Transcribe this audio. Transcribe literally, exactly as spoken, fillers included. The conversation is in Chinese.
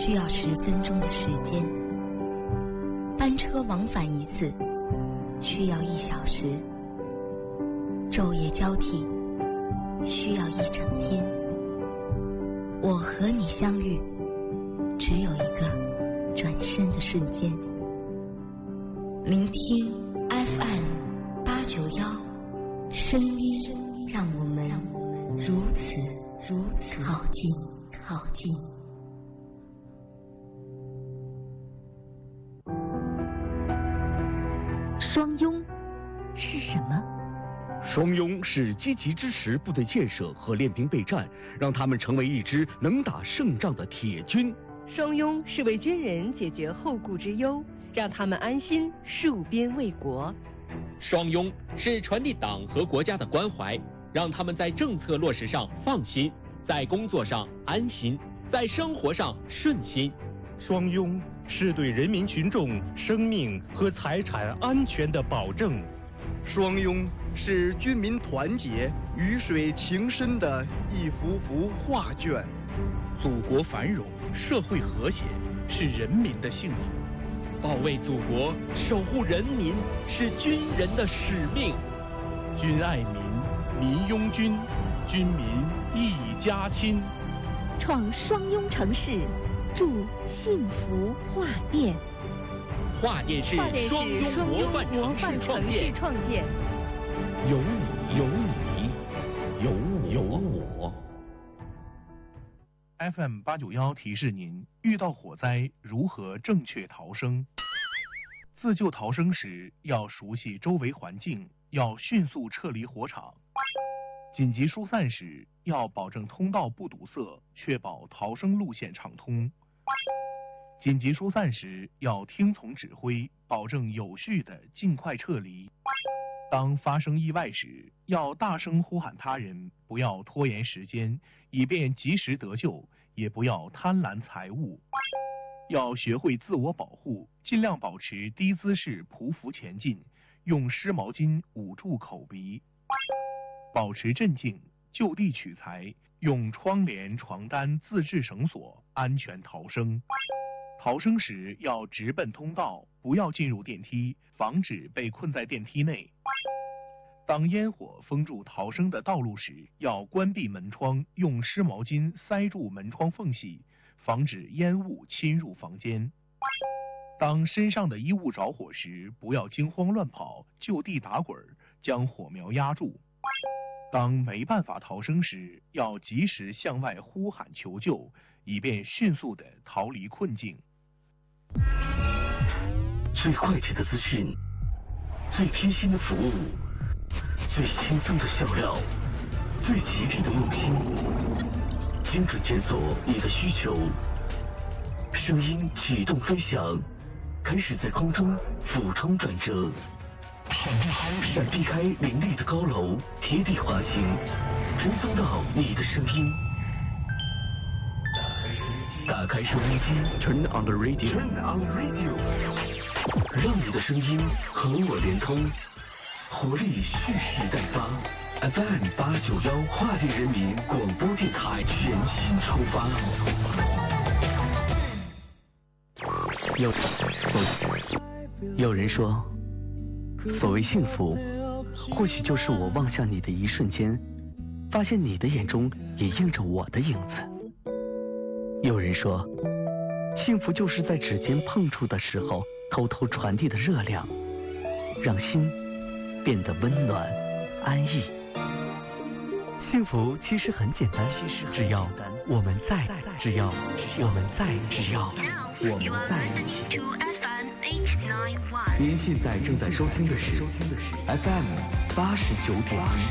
需要十分钟的时间，班车往返一次需要一小时，昼夜交替需要一整天。我和你相遇，只有一个转身的瞬间。聆听 F M 八九幺，声音让我们如此如此靠近靠近。 双拥是什么？ 双拥是积极支持部队建设和练兵备战，让他们成为一支能打胜仗的铁军。 双拥是为军人解决后顾之忧，让他们安心戍边卫国。 双拥是传递党和国家的关怀，让他们在政策落实上放心，在工作上安心，在生活上顺心。 双拥是对人民群众生命和财产安全的保证。 双拥是军民团结、鱼水情深的一幅幅画卷。 祖国繁荣，社会和谐，是人民的幸福。保卫祖国，守护人民，是军人的使命。 军爱民，民拥军，军民一家亲。 创双拥城市，筑幸福画店。 画店是双拥模范城市创建。 有你，有你，有我，有我。 F M 八九幺提示您：遇到火灾如何正确逃生？自救逃生时要熟悉周围环境，要迅速撤离火场。紧急疏散时要保证通道不堵塞，确保逃生路线畅通。紧急疏散时要听从指挥，保证有序的尽快撤离。当发生意外时，要大声呼喊他人，不要拖延时间，以便及时得救，也不要贪婪财物。要学会自我保护，尽量保持低姿势匍匐前进，用湿毛巾捂住口鼻。保持镇静，就地取材，用窗帘、床单自制绳索，安全逃生。逃生时要直奔通道，不要进入电梯，防止被困在电梯内。当烟火封住逃生的道路时，要关闭门窗，用湿毛巾塞住门窗缝隙，防止烟雾侵入房间。当身上的衣物着火时，不要惊慌乱跑，就地打滚，将火苗压住。当没办法逃生时，要及时向外呼喊求救，以便迅速地逃离困境。 最快捷的资讯，最贴心的服务，最轻松的笑料，最吉利的用心，精准检索你的需求。声音启动飞翔，开始在空中俯冲转折，闪避开林立的高楼，贴地滑行，传送到你的声音。打开收音机 ，Turn on the radio，Turn on the radio， 让你的声音和我连通，活力蓄势待发。F M 八九幺画地人民广播电台全新出发。有有人说，所谓幸福，或许就是我望向你的一瞬间，发现你的眼中也映着我的影子。有人说，幸福就是在指尖碰触的时候，偷偷传递的热量，让心变得温暖安逸。幸福其实很简单，只要我们在，只要我们在，只要我们在一起。您现在正在收听的是 F M 八十九点一。